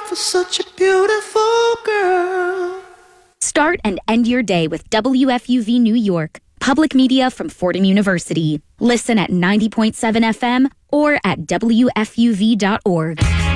for such a beautiful girl. Start and end your day with WFUV New York, public media from Fordham University. Listen at 90.7 FM or at WFUV.org.